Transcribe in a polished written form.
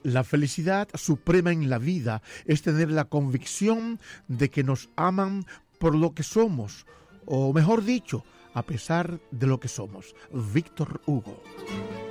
La felicidad suprema en la vida es tener la convicción de que nos aman por lo que somos, o mejor dicho, a pesar de lo que somos. Víctor Hugo.